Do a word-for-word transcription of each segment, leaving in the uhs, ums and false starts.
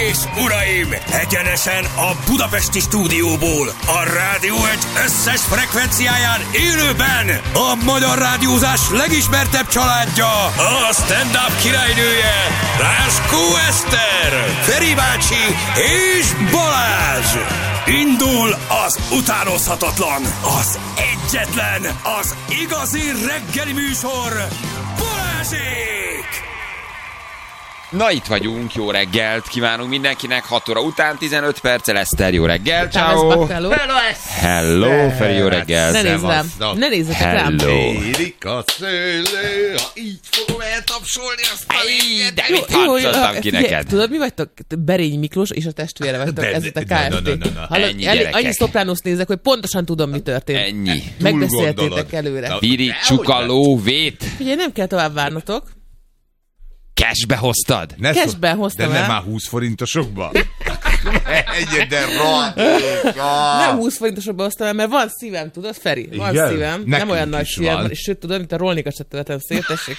és uraim, egyenesen a budapesti stúdióból, a Rádió egy összes frekvenciáján élőben a magyar rádiózás legismertebb családja, a stand-up királynője, Ráskó Eszter, Feri bácsi és Balázs. Indul az utánozhatatlan, az egyetlen, az igazi reggeli műsor, Balázsék! Na, itt vagyunk, jó reggelt kívánunk mindenkinek, hat óra után, tizenöt perccel, Eszter, jó reggel, ciao. Hello, Hello, Feri, jó reggel. Ne nézz rám, ne nézzetek rám. Érik a szőlő, ha így fogom eltapsolni azt a lényet. De mit hatszottam ki neked? Tudod, mi vagytok? Berény Miklós és a testvére vagytok, ez itt a ká ef té. Ennyi, gyerekek. Annyi szopránuszt nézek, hogy pontosan tudom, mi történt. Ennyi. Megbeszéltétek előre. Pirítsuk a lóvét. Ugye nem kell tovább várnotok. Cashbe hoztad? Cashben hoztam el. De nem már húsz forintosokba? Egyed, de rohadt. Nem húsz forintosokba hoztam el, mert van szívem, tudod, Feri? Van igen? szívem. Nekünk nem olyan nagy is szívem. van. És sőt, tudod, mint a rolnikat se tevetem szét, tessék.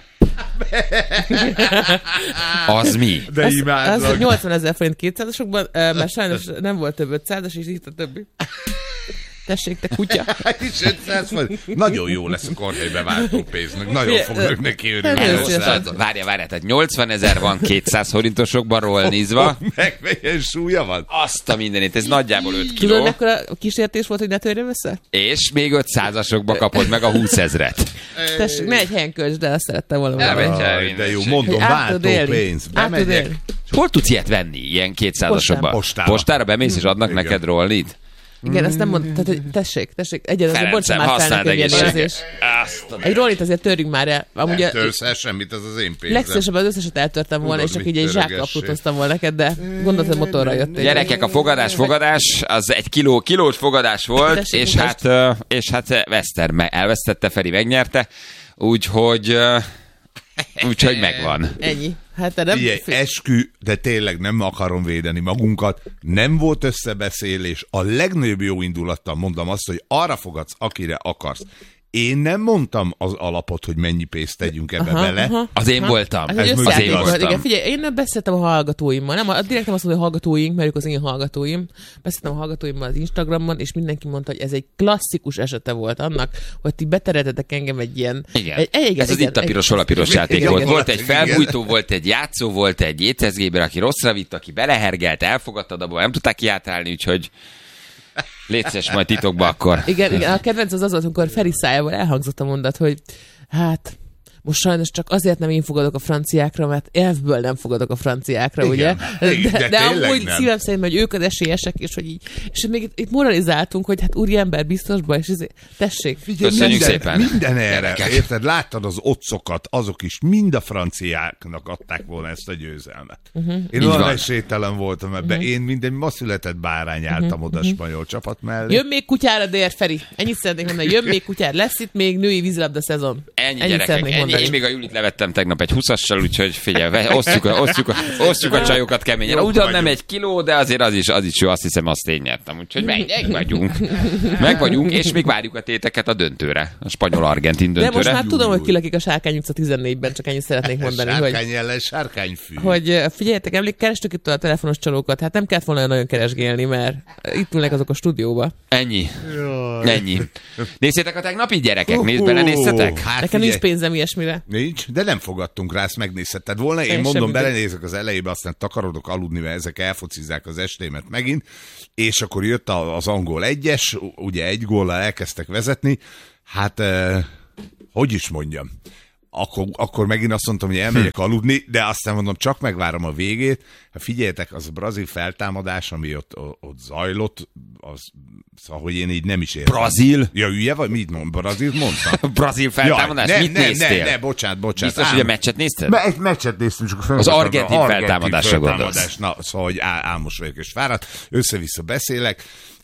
Az mi? De Az, imádlak. az nyolcvanezer forint kétszázasokban, mert sajnos nem volt több ötszázas, és itt a többi. Tessék, te kutya. És ötszáz forint. Nagyon jó lesz a korhelybe váltó pénznek. Nagyon Ugye, fognak neki nem örülni. szívesen. Várja, várja, tehát nyolcvanezer van kétszáz forintosokban rollnizva. Meg milyen súlya van? Azt a mindenit, ez nagyjából öt Tudod, kiló. mekkora kísértés volt, hogy ne törjem össze? És még ötszázasokba kapod meg a húszezret. Tessék, ne egy helyen költsd, de azt szerettem volna Nem mondani. egy- Aj, de jó, mondom, Hogy át tud váltó élni. pénz. Át tud Bemegyek. élni. Hol tudsz ilyet venni, ilyen kétszázasokban? Postára. Postára bemész és adnak Igen. neked rollnit? Igen, ezt nem mondtam, tehát, hogy tessék, tessék, egyedül, bocs, Ferencem, már fel használd nekem ilyen egészséget. érzés. Azt a... Egy rollit azért törjünk már el. Amúgy Nem a- törsz el semmit, ez az én pénzem. legszívesebben az összeset eltörtem volna, Tudod, és csak mit így egy törögessél. zsákaprót hoztam volna neked, de gondoltam, hogy motorra jöttél. Gyerekek, a fogadás, fogadás, az egy kiló, kilós fogadás volt, Tessék, és mutasd. hát, ö, és hát Eszter me- elvesztette, Feri megnyerte, úgyhogy, ö, úgyhogy megvan. Ennyi. Hát te nem... Figyelj, eskü, de tényleg nem akarom védeni magunkat. Nem volt összebeszélés. A legnagyobb jó indulattal mondom azt, hogy arra fogadsz, akire akarsz. Én nem mondtam az alapot, hogy mennyi pénzt tegyünk ebbe Aha, bele. aha. Az én Aha. voltam. Ez Ez egy mögé összejáték az volt. voltam. Igen, figyelj, én nem beszéltem a hallgatóimmal. Nem, a- direkt nem azt mondom, hogy hallgatóink, mert ők az én hallgatóim. Beszéltem a hallgatóimmal az Instagramon, és mindenki mondta, hogy ez egy klasszikus esete volt annak, hogy ti betereltetek engem egy ilyen... Igen. Egy, egy, Ez az igen, itt a egy- piros, hol a piros igen, játék igen, volt. igen. Volt egy felbújtó, volt egy játszó, volt egy étezgéber, aki rosszra vitt, aki belehergelt, elfogadtad abba, nem tudták kiátrálni, úgyhogy légy szíves majd titokba akkor. Igen, igen, a kedvenc az az volt, amikor Feri szájából elhangzott a mondat, hogy hát most sajnos csak azért nem én fogadok a franciákra, mert elfből nem fogadok a franciákra, Igen. ugye? Igen, de de tényleg amúgy nem. szívem szerint, hogy ők az esélyesek, és hogy így, és még itt, itt moralizáltunk, hogy hát úriember biztosba, és ezért, tessék. Figyelj, Köszönjük minden, szépen. minden erre, Gyerekek. érted? Láttad az otcokat, azok is mind a franciáknak adták volna ezt a győzelmet. Uh-huh. Én Így olyan van. esélytelen voltam ebbe. Uh-huh. Én minden ma született bárány álltam oda a spanyol csapat mellé. Jön még kutyára dér, Feri. Ennyit szeretnék mondani, jön még kutyára, lesz itt még női vízilabda szezon. Ennyi, Ennyit gyerekek, szeretnék ennyi. mondani. Én még a Julit levettem tegnap egy húszassal, úgyhogy figyelj, ve- osztjuk a, osztjuk a, osztjuk a csajokat keményen. Jók Ugyan nem vagyunk. egy kiló, de azért az is, az is jó, azt hiszem, azt én nyertem. Úgyhogy meg, meg vagyunk. Meg vagyunk, és még várjuk a téteket a döntőre. A spanyol-argentin De döntőre. most már tudom, Júj, hogy kilakik a Sárkány utca tizennégyben, csak ennyit szeretnék mondani, hogy... Sárkány ellen sárkányfű. Hogy ö, figyeljetek, emlék, kerestük itt a telefonos csalókat, hát nem kellett volna nagyon keresgélni, mert itt ülnek azok a stúdióba. Ennyi. Ennyi. Nézzétek a tegnapi gyerekek, nézd bele, nézzetek. Hát Nekem nincs figyelj, pénzem ilyesmire. Nincs, de nem fogadtunk rá, ezt megnézheted volna. Én Én mondom, sem belenézek az elejébe, aztán takarodok aludni, mert ezek elfocizzák az estémet megint, és akkor jött a- az angol egyes, ugye egy góllal elkezdtek vezetni, hát eh, hogy is mondjam, akkor, akkor megint azt mondtam, hogy elmegyek aludni, de aztán mondom, csak megvárom a végét. Hát figyeljetek, az a brazil feltámadás, ami ott, ott zajlott, az, szóval, hogy én így nem is értem. Brazil? Ja, ügye vagy? Mit mond? Brazil mondtam? Brazil feltámadás? Jaj, Mit ne, ne, néztél? Ne, ne, bocsánat, bocsánat. Biztos, hogy a meccset nézted? Me- egy meccset néztünk, csak Az argentin feltámadásra gondolsz. Na, szóval, hogy á- álmos vagyok és fáradt. Össze-vissza beszélek.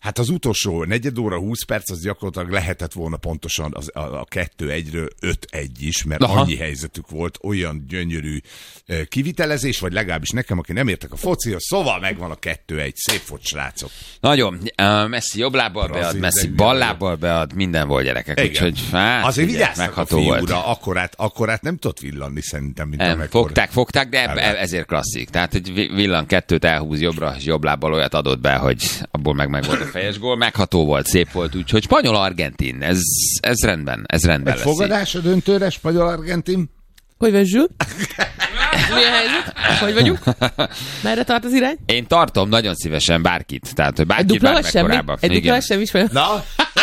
Hát az utolsó negyed óra, húsz perc, az gyakorlatilag lehetett volna pontosan az, a, a kettő egyről öt egy is, mert Aha. annyi helyzetük volt, olyan gyönyörű uh, kivitelezés, vagy legalábbis nekem, aki nem értek a focihoz, szóval megvan a kettő egy, szép volt, srácok. Nagyon, uh, Messi jobb lábbal bead, Messi bal lábbal bead, minden volt, gyerekek. Úgyhogy, hát, azért ugye, vigyáztak a fiúra, akkorát, akkorát nem tudott villanni szerintem, mint nem, amekkor. fogták, fogták, de eb- ezért klasszik. Tehát, hogy villan kettőt elhúz jobbra, és jobb lábbal olyat adott be, hogy abból meg meg volt a fejes gól, megható volt, szép volt, úgyhogy spanyol-argentin, ez, ez rendben, ez rendben egy lesz. Fogadás a döntőre, spanyol-argentin? Hogy vezsül? Milyen helyzet? Hogy vagyunk? Merre tart az irány? Én tartom nagyon szívesen bárkit, tehát hogy bárkit dupla bár vagy semmi? megkorábban. Egy dupla vagy semmi is vagy? Na?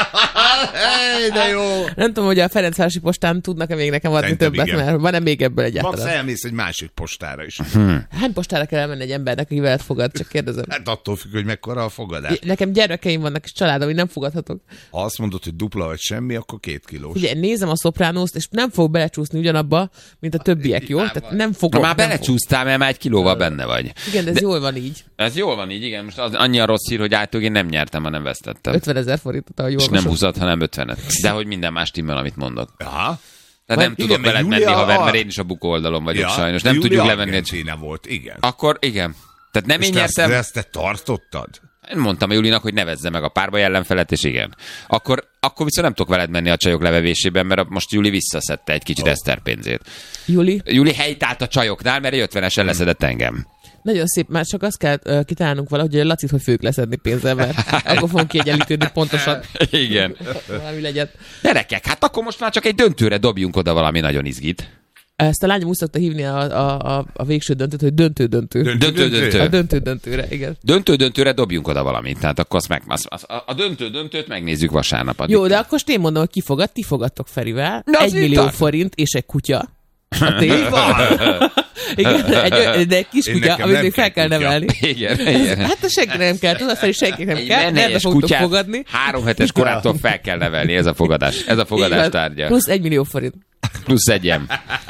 Hey, de jó! Nem tudom, hogy a Ferencvárosi postán tudnak-e még nekem adni Szerintem többet, igen. mert van-e még ebből Max egyáltalán? elmész egy másik postára is. Hmm. Hány postára kell elmenni egy embernek, aki veled fogad? Csak kérdezem. Hát attól függ, hogy mekkora a fogadás. Nekem gyermekeim vannak, és családom, hogy nem fogadhatok. Ha azt mondod, hogy dupla vagy semmi, akkor két kilós. Ugye nézem a Sopranoszt, és nem fog belecsúszni ugyanabba, mint a többiek, jó? Tehát nem fogok. Na, már nem belecsúsztál, mert már egy kilóval benne vagy. fog. Igen, de ez De- jól van így. Ez jól van így, igen. Most az annyi a rossz hír, hogy általában én nem nyertem, hanem vesztettem. ötvenezer forintot, ahogy jól És nem olvasom. húszat, hanem ötvenet. De hogy minden más timmel, amit mondok. Aha. Tehát nem igen, tudok mert veled menni, Júlia haver, a- mert én is a bukó oldalon vagyok Ja, sajnos. Nem Júlia tudjuk levenni egy... Argentína volt, igen. Akkor igen. Tehát nem És én te azt, nyertem. de ezt te tartottad? Én mondtam a Julinak, hogy nevezze meg a párbaj ellenfelet, és igen. Akkor, akkor viszont nem tudok veled menni a csajok levevésében, mert most Juli visszaszedte egy kicsit oh. Eszter pénzét. Juli, Juli helytált a csajoknál, mert egy ötvenesen leszedett engem. nagyon szép, már csak azt kell uh, kitálnunk valahogy, hogy a Lacit, hogy fők leszedni pénzzel, mert akkor fogunk kiegyenlítődni pontosan. Igen. Valami legyen. Gyerekek, hát akkor most már csak egy döntőre dobjunk oda valami nagyon izgit. Ezt a lányom úgy szokta hívni a, a, a, a végső döntőt, hogy döntő-döntő. Döntő-döntő. A döntő-döntőre, igen. Döntő-döntőre dobjunk oda valamit. Tehát akkor azt meg, az, az, a döntő-döntőt megnézzük vasárnap. Addig. Jó, de akkor most én mondom, hogy ki fogad, ti fogadtok Ferivel. Na, az Egy mit millió tart? forint és egy kutya. A tév. Igen, egy, de egy kis Én kutya, nekem amit nem még fel kell kell kutya. nevelni. Igen, igen. Hát a senki nem kell, tudod, Feri, senki nem Egy kell, nem mennyes fogtok kutyát fogadni. három hetes korától fel kell nevelni, ez a fogadás. Ez a fogadás Így van. tárgya. Plusz egy millió forint. Plusz egyem.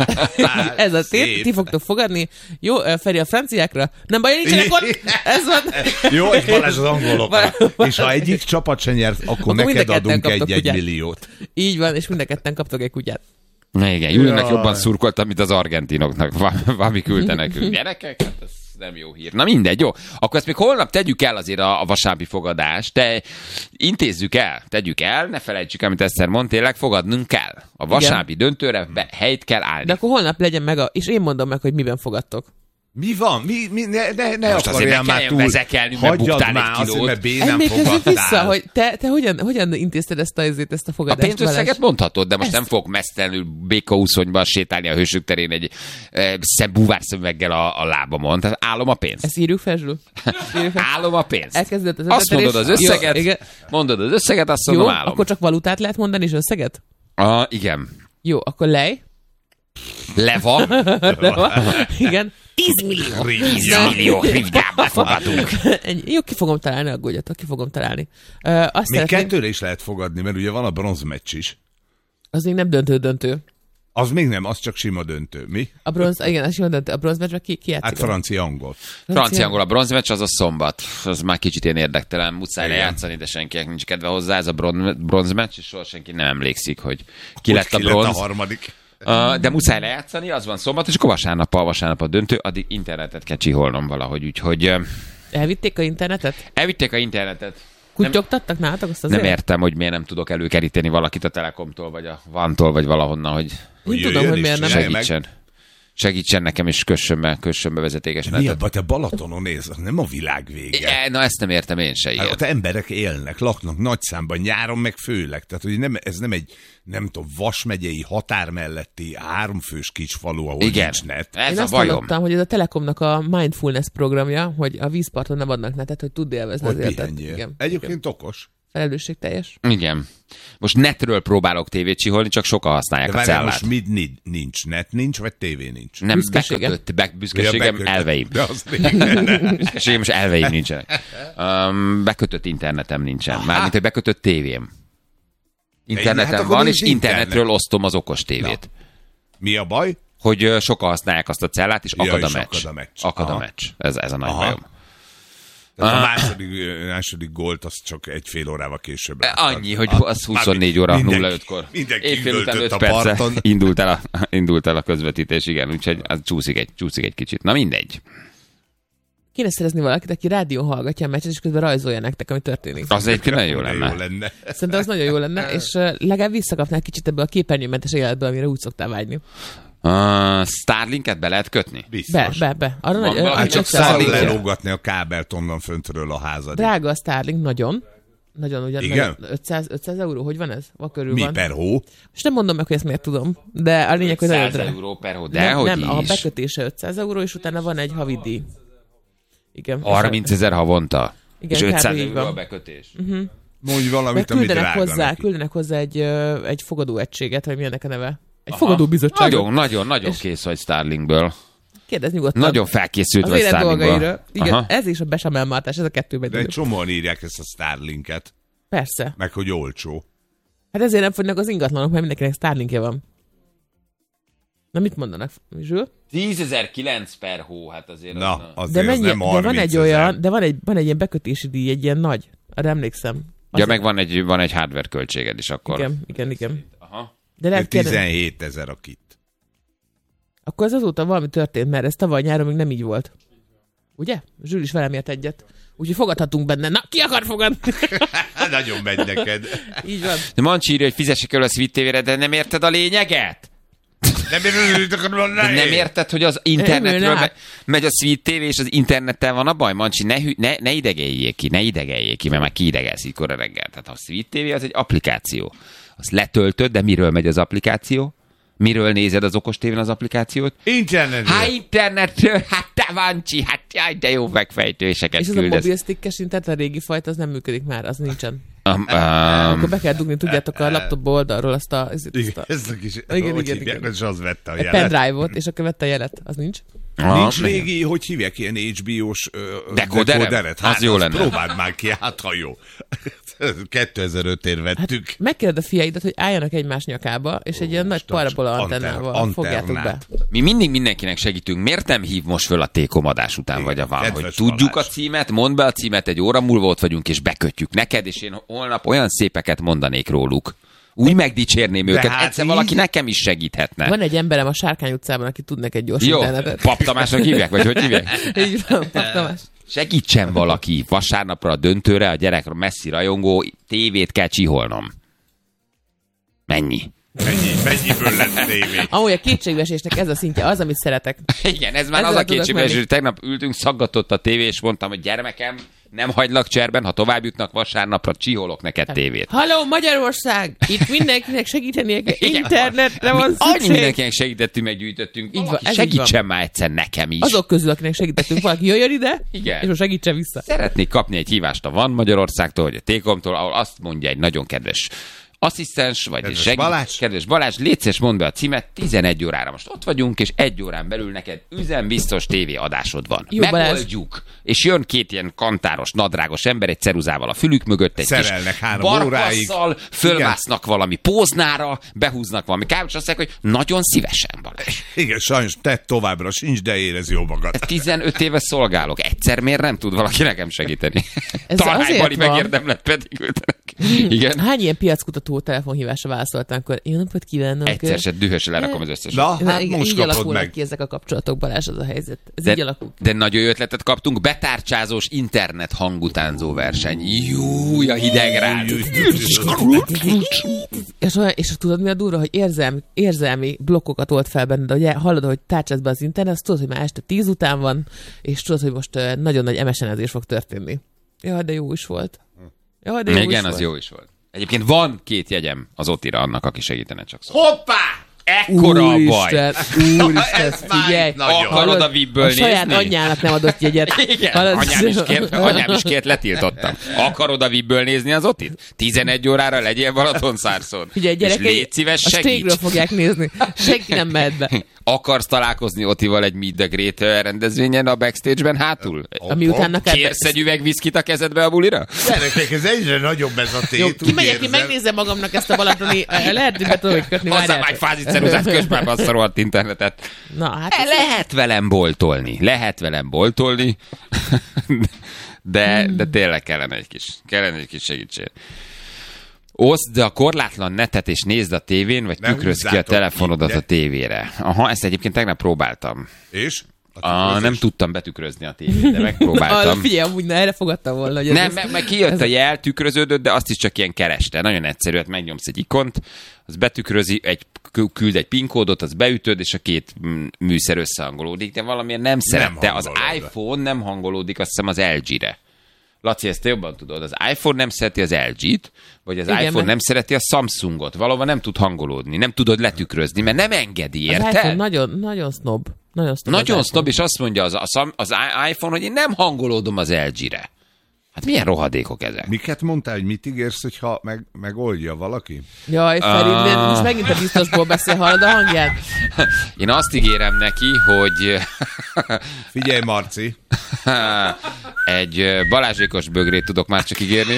Ez a Szép. tét, ti fogtok fogadni. Jó, Feri a franciákra. Nem baj, nincsenek ott. Ez van. Jó, és Balázs az angolokra. És ha egyik csapat se nyert, akkor, Akkor mind a neked ketten adunk kaptok egy-egy kutyát. milliót. Így van, és mind a ketten kaptok egy kutyát. Na igen, Julinak Jaj. jobban szurkoltam, mint az argentinoknak. Va- Valami küldte nekünk. Gyerekek, hát ez nem jó hír. Na mindegy, jó. Akkor ezt még holnap tegyük el azért a, a vasárnapi fogadást, de intézzük el, tegyük el, ne felejtsük, amit Eszter mond, tényleg fogadnunk kell. A vasárnapi döntőre be, helyt kell állni. De akkor holnap legyen meg a... És én mondom meg, hogy miben fogadtok. Mi van? Mi, mi, ne, ne, ne Most azért akarjál ne már kelljen túl. vezekelni, mert Hagyjad buktál már egy azért, kilót. mert bénán Emlékezzünk fogadtál. vissza, hogy te, te hogyan, hogyan intézted ezt a, ezért, ezt a A fogadást, pénzösszeget Balázs? mondhatod, de most Ezt- nem fogok mesztelenül békaúszonyban sétálni a Hősök terén egy e, szem búvárszöveggel a, a lábamon. Tehát állom a pénzt. Ezt írjuk fel, Zsulu? Írjuk fel. Állom a pénzt. Elkezdődött az Azt mondod az ötletelés. összeget, Jó, igen. mondod az összeget, azt Jó, mondom állom. akkor csak valutát lehet mondani, és összeget? Ah, igen. Jó, akkor lej. Leva. Igen. tíz millió. tíz millió hrivnyába fogadunk. Ennyi. Jó, ki fogom találni, aggódjatok, ki fogom találni. Uh, azt Még szeretném, kettőre is lehet fogadni, mert ugye van a bronzmeccs is. az még nem döntő-döntő. Az még nem, az csak sima döntő. Mi? A bronz, igen, az sima döntő. A bronzmeccsben ki, ki játszik? Hát francia-angol. Francia angol a bronzmeccs, az a szombat. Az már kicsit ilyen érdektelen. Muszáj Igen. lejátszani, de senkinek nincs kedve hozzá. Ez a bron- bronzmeccs, és soha senki nem emlékszik, hogy ki Hogy lett a ki lett bronz. a harmadik? Uh, de muszáj lejátszani, az van szombat, és akkor vasárnap a vasárnap a döntő, addig internetet kell csiholnom valahogy, úgyhogy uh, Elvitték a internetet? elvitték a internetet. Kutyogtattak nálatok azt azért? Nem értem, hogy miért nem tudok előkeríteni valakit a Telekomtól, vagy a Vantól, vagy valahonnan, hogy Én tudom, jöjjön hogy és miért nem. csinálja meg. segítsen. Segítsen nekem, és kössön be, kössön be vezetékes Mi a netet. baj, te Balatonon néz, az nem a világ vége. E, na ezt nem értem én se, igen. Hát ott emberek élnek, laknak nagy számban, nyáron meg főleg. Tehát, hogy nem, ez nem egy, nem tudom, Vas megyei határ melletti háromfős kis falu, ahol Igen, nincs net. ez Én a azt bajom. hallottam, hogy ez a Telekomnak a mindfulness programja, hogy a vízparton nem adnak netet, hogy tudd élvezni az Hogy életet. pihenjél. Igen. Egyébként okos. Felelősségteljes. Igen. Most netről próbálok tévét csiholni, csak sokan használják De a várjál, cellát. most mit nincs? Nincs net, nincs, vagy tévé nincs? Nem, Büszkesége. bekötött, be, büszkeségem, Ja, bekötött. elveim. De az régen. Büszkeségem, és elveim nincsenek. Um, bekötött internetem nincsen. Mármint, hogy bekötött tévém. Internetem Hát akkor van, nincs és internetről internet. osztom az okos tévét. Mi a baj? Hogy ö, sokan használják azt a cellát, és Ja, akad a és meccs. akad a meccs. Akad a Aha. meccs. Ez, ez a nagy Aha. bajom. Tehát a második, második gólt az csak egy fél órával később láttad. Annyi, hogy az huszonnégy óra nulla ötkor. Mindenki Éjfél után öt a perce parton. indult el, a, indult el a közvetítés, igen, úgyhogy az csúszik egy, csúszik egy kicsit. Na mindegy. Kéne szerezni valakit, aki rádió hallgatja a meccset, és közben rajzolja nektek, ami történik. Az egyébként nagyon jó lenne. Jó lenne. Szerintem az nagyon jó lenne, és uh, legalább visszakapnál kicsit ebből a képernyőmentes életből, amire úgy szoktál vágyni. Uh, Starlinket be lehet kötni? Biztos. Be, be, be. Arra Van nagy, valami ö, Hát csak ötszáz szarul euró. lelógatni a kábelt onnan föntről a házad. Drága a Starlink, nagyon. Nagyon, ugyan, Igen? nagyon, ötszáz, ötszáz euró, hogy van ez? Va körül Mi van. per hó? És nem mondom meg, hogy ezt miért tudom, de a lényeg, hogy nagyon száz drága. euró per hó, Nem, dehogy nem, a is. bekötése ötszáz euró, és utána van egy havidíj. Igen. harmincezer havonta. Igen, És ötszáz kb. így euró a van. bekötés. Mondj valamit, Mert ami küldenek drága hozzá, neki. küldenek hozzá egy, ö, egy fogadóegységet, vagy mi ennek a neve? Egy Aha. fogadóbizottságot. Nagyon, nagyon, nagyon kész vagy Starlinkből. Kérdezz nyugodtan. Nagyon felkészült az vagy élet Starlinkból. dolgairól. Igen, Aha. ez is a besamelmáltás, ez a kettő megy. De egy csomóan írják ezt a Starlinket, Persze. Hm. meg hogy olcsó. Hát ezért nem fogynak az ingatlanok, mert mindenkinek Starlinkje van. Na mit mondanak, Zsül? tízezer-kilenc per hó, hát azért Na, az, azért De, az mennyi, nem de van egy harmincezer. olyan, de van egy, van egy ilyen bekötési díj, egy ilyen nagy. Arra emlékszem. Az Ja, meg van egy, van egy hardware költséged is akkor. Igen, igen, igen. Aha. De lehet kérdezni, tizenhét ezer a kit. akkor az azóta valami történt, mert ez tavaly nyáron még nem így volt. Ugye? Zsül is velem ért egyet. Úgyhogy fogadhatunk benne. Na, ki akar fogadni? Nagyon megy neked. Így van. De Mancsi írja, hogy fizessék el a Sweet té vére, de nem érted a lényeget? Nem érted, De nem érted, hogy az internetről Örülne. me- megy a Sweet té vé, és az internettel van a baj? Mancsi, ne, hű- ne, ne idegeljék ki, ne idegeljék ki, mert már kiidegelsz így kora reggel. Tehát a Sweet té vé az egy applikáció. Azt letöltöd, de miről megy az applikáció? Miről nézed az okos tévén az applikációt? Internetről. Hát internetről, hát te Mancsi, hát jaj, de jó megfejtéseket És az a küldesz. mobilstickes internet, a régi fajta, az nem működik már, az nincsen. Um, um, Akkor be kell dugni, tudjátok, a laptop oldalról azt a... Azt Igen, a ez a kis, igen, hogy igen, hívják, igen. és az vette a egy jelet. pendrive-ot, és akkor vette a jelet. Az nincs? Nincs régi, hogy hívják, ilyen há bé ó-s ö, Dekoderem? dekoderet? Hát, Az jó azt lenne. Próbáld már ki, hát ha jó. kétezer-ötért vettük. Hát megkérded a fiaidat, hogy álljanak egymás nyakába, és egy ilyen nagy parabola antennával Anter- fogjátok be. anternát. Mi mindig mindenkinek segítünk. Miért nem hív most föl a T-kom adás után, vagy a van, kedves hogy tudjuk Balázs. a címet, mondd be a címet, egy óra múlva ott vagyunk, és bekötjük neked, és én holnap olyan szépeket mondanék róluk. Úgy megdicsérném őket. hát Egyszer így- valaki nekem is segíthetne. Van egy emberem a Sárkány utcában, aki tud neked gyors Jó, internetet. Pap Tamásnak hívják, vagy hogy hívják? Így van, Pap Tamás. Segítsen valaki vasárnapra a döntőre, a gyerek messzi rajongó, tévét kell csiholnom. Mennyi? Mennyi, mennyiből lett tévé? Amúgy a kétségbeesésnek ez a szintje, az, amit szeretek. Igen, ez már Ezzel az a tudok kétségbeesés, menni. hogy tegnap ültünk, szaggatott a tévé, és mondtam, hogy gyermekem, nem hagylak cserben, ha tovább jutnak vasárnapra, csiholok neked tévét. Halló, Magyarország! Itt mindenkinek segítenie kell. Igen. Internetre van Annyi szükség. mindenkinek segítettünk, meggyűjtöttünk. Így van, Valaki ez így segítsen már egyszer nekem is. Azok közül, akinek segítettünk, valaki jöjjön ide, Igen. és most segítsen vissza. Szeretnék kapni egy hívást a Van Magyarországtól, vagy a T-komtól, ahol azt mondja egy nagyon kedves asszisztens, vagy Kedves egy segít, Balázs. kedves Balázs, légy szíves, mondd be a címet, tizenegy órára most ott vagyunk, és egy órán belül neked üzembiztos tévéadásod van. Jó, Balázs. Megoldjuk. És jön két ilyen kantáros, nadrágos ember egy ceruzával a fülük mögött, egy Szerelnek kis három óráig. barkasszal, fölmásznak valami póznára, behúznak valami kávét, és azt mondják, hogy nagyon szívesen, Balázs. Igen, sajnos te továbbra sincs, de érez jó magad. tizenöt éve szolgálok. Egyszer miért nem tud valaki nekem segíteni? Ez Talán azért Bali van. megérdemlett, pedig ültenek. Igen. Hány ilyen piackutató telefonhívásra válaszoltál, akkor jó napot kívánok. Egyszer se dühösen lerakom az összes. Na, Na, hát igen, most így kapod alakulnak meg. ki ezek a kapcsolatok, Balázs, az a helyzet. Ez így De, alakul. de nagyon jó ötletet kaptunk, betárcsázós internet hangutánzó verseny. Júj, a hidegrád. És, olyan, és tudod, mi a durva, hogy érzelmi, érzelmi blokkokat old fel benned, hogy hallod, hogy tárcsáz be az internet, azt tudod, hogy már este tíz után van, és tudod, hogy most uh, nagyon nagy em es en-ezés fog történni. Jaj, de jó is volt. Jaj, de jó Igen, is az volt. jó is volt. Egyébként van két jegyem az Otira annak, aki segítene csak szó. Hoppá! Ekkora a baj. Úristen, úristen, Ez már figyelj. itt nagyon. Akarod Hallod? a vibből A saját nézni? anyjának nem adott jegyet. Igen, Hallod? anyám is, kért, anyám is kért, letiltottam. Akarod a vibből nézni az Otit? tizenegy órára legyél Balatonszárszon. Figyelj, És gyerekei, légy szíves, a segíts. stégről fogják nézni. Senki nem mehet be. Akarsz találkozni Otival egy Meet the Great rendezvényen a backstage-ben hátul? Ami utána kell... Kérsz egy üveg viszkit a kezedbe a bulira? Gyerekek, ez egyre nagyobb ez a tét. Jó, úgy kimegyek, ki érzem. megnézem magamnak ezt a balatoni... Lehet, hogy be tudom, hogy kötni. Hozzá várjál. már egy fázis ceruzát, kösd már be azt a rohadt internetet. Na, hát... E, lehet velem boltolni. Lehet velem boltolni. De, de tényleg kellene egy kis, kellene egy kis segítség. Oszd a korlátlan netet, és nézd a tévén, vagy tükrözd ki a telefonodat ki, a tévére. Aha, ezt egyébként tegnap próbáltam. És? A, nem tudtam betükrözni a tévét, de megpróbáltam. Figyelj, amúgy na, erre fogadtam volna. Hogy nem, ez meg, meg kijött ez... a jel, tükröződött, de azt is csak ilyen kereste. Nagyon egyszerű, hát megnyomsz egy ikont, az betükrözi, egy, küld egy PIN kódot, az beütöd, és a két műszer összehangolódik, de valamilyen nem szerette. Nem az iPhone nem hangolódik, azt hiszem az el gé-re. Laci, ezt te jobban tudod. Az iPhone nem szereti az el gé-t, vagy az Igen, iPhone mert... nem szereti a Samsungot. Valóban nem tud hangolódni, nem tudod letükrözni, mert nem engedi, érted? Az iPhone nagyon, nagyon snob. Nagyon snob, nagyon snob, és azt mondja az, az, az iPhone, hogy én nem hangolódom az el gé-re. Hát milyen rohadékok ezek? Miket mondtál, hogy mit ígérsz, hogyha meg, megoldja valaki? Jaj, Feri, uh... most megint a biztosból beszél, hallod a hangját? Én azt ígérem neki, hogy... Figyelj, Marci! Egy Balázsékos bögrét tudok már csak ígérni.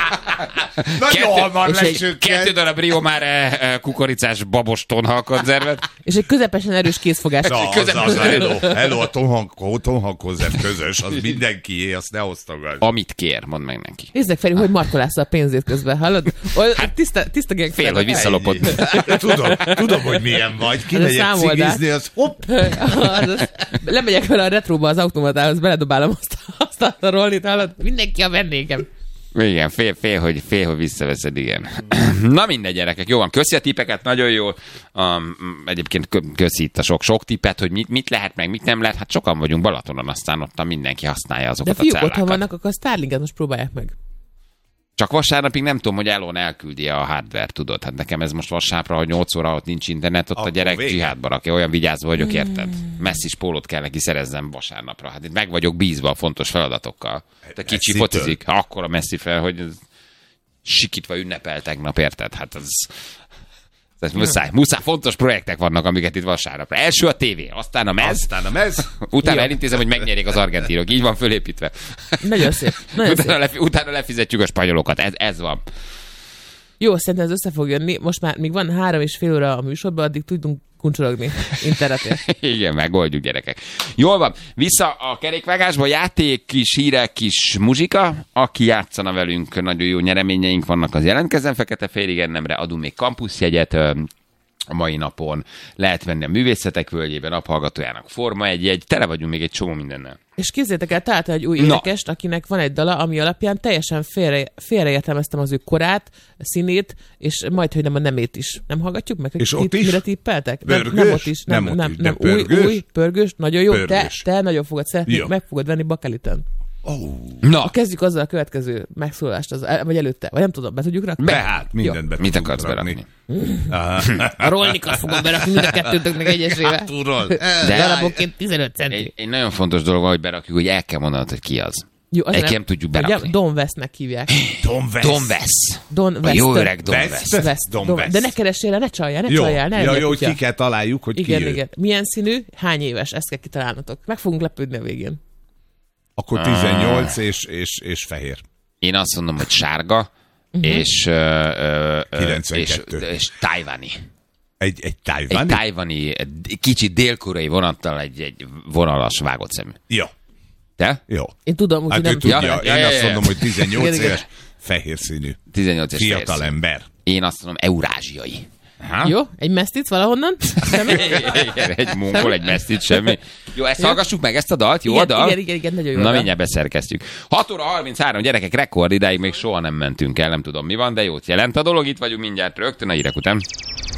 Nagyon hamar lecsökkent. Kettő darab Rio Mare kukoricás babos tonhal konzervet. És egy közepesen erős kézfogás. Na, az, az, hello, hello, a tonhal, tonhal konzerv közös, az mindenkié, azt ne osztogad. Amit kér, mondd meg neki. Nézzek, Feri, hogy markolásza a pénzét közben, hallod? Hát, tiszta, tiszta gang. Fél, hogy visszalopod. tudom, tudom, hogy milyen vagy. Kimegyek cigizni, az hopp. Lemegyek vele a retróba az automatához, beledobálom azt, azt a rollit, hallod? Mindenki a vendégem. Igen, fél, fél, hogy, fél, hogy visszaveszed, igen. Na mindegy, gyerekek, jó van, köszi a tippeket, nagyon jó. Um, egyébként köszi itt a sok, sok tippet, hogy mit, mit lehet meg, mit nem lehet. Hát sokan vagyunk Balatonon, aztán ott mindenki használja azokat de fiúk, a cellákat. otthon vannak, akkor a Starlinket most próbálják meg. Csak vasárnapig nem tudom, hogy Elon elküldi a hardware, tudod. Hát nekem ez most vasárnapra, hogy nyolc óra ott nincs internet, ott akkor a gyerek vége. Dzsihádba rakja, olyan vigyázva vagyok, érted? Messzis pólót kell neki szerezzem vasárnapra. Hát itt meg vagyok bízva a fontos feladatokkal. Te kicsi focizik, akkor a messzi fel, hogy sikítva ünnepel tegnap, érted? Hát az... Ez muszáj, muszáj, fontos projektek vannak, amiket itt vasárnapra. Első a tévé, aztán a mez. Aztán a mez. Utána jó. Elintézem, hogy megnyerik az argentinok. Így van fölépítve. Nagyon szép. Nagyon utána, szép. Lefi, utána lefizetjük a spanyolokat. Ez, ez van. Jó, szerintem ez össze fog jönni. Most már még van három és fél óra a műsorban, addig tudunk kuncsorogni interneten. Igen, megoldjuk, gyerekek. Jól van, vissza a kerékvágásba, játék, kis hírek, kis muzsika. Aki játszana velünk, nagyon jó nyereményeink vannak, az jelentkezzen. Fekete félig ennemre adunk még kampuszjegyet a mai napon. Lehet venni a Művészetek Völgyében, naphallgatójának Forma egy jegy. Tele vagyunk még egy csomó mindennel. És képzeljétek el, találtam egy új énekest, akinek van egy dala, ami alapján teljesen félre, félreértelmeztem az ő korát, színét, és majd, hogy nem a nemét is. Nem hallgatjuk meg? És ott is? Mire tippeltek? Pörgős? Nem, nem ott is. Nem, nem, nem, is, nem. nem. Új, Pörgős? új, pörgős, nagyon jó. Pörgős. Te, te nagyon fogod szeretni, jó. meg fogod venni bakeliten. Oh. Na. Kezdjük azzal a következő megszólalást, az, vagy előtte, vagy nem tudom, be tudjuk rakni? Be, hát, mindent be Mit akarsz berakni? A rollikat fogom berakni mind a kettőtöknek egyesével. De darabonként tizenöt centi. Egy, egy nagyon fontos dolog van, hogy berakjuk, hogy el kell mondanod, hogy ki az. Jó, az egy nem tudjuk berakni. Don Westnek hívják. Don West. Don West. Don West. A jó öreg Don West. West. West. Don Don West. De ne keressél, ne csaljál, ne jó. csaljál, ne ja, jó, hogy ki kell találjuk, hogy igen, ki igen. Milyen színű, hány éves, ezt kell kitalálnotok. Meg fogunk lepődni a végén. Akkor tizennyolc ah. és, és, és fehér. Én azt mondom, hogy sárga, uh-huh. és, uh, kilencvenkettő. és, és tájvani. Egy, egy tájvani? Egy tájvani, kicsit dél-koreai vonattal, egy, egy vonalas vágott szemű. Jó. Te? Jó. Én tudom, hogy hát nem tudja. Ja, Én ja, ja, azt ja. mondom, hogy tizennyolc éves, fehér színű. tizennyolc éves fiatal ember. Én azt mondom, eurázsiai. Ha? Jó, egy mesztic valahonnan? Egy mongol, egy mesztic, semmi. Jó, ezt jó. Hallgassuk meg, ezt a dalt, jó igen, a dal? Igen, igen, igen, nagyon jó. Na, mindjárt beszerkeztjük. hat óra harminchárom, gyerekek, rekord, idáig még soha nem mentünk el, nem tudom mi van, de jót jelent a dolog, itt vagyunk mindjárt rögtön a hírek után.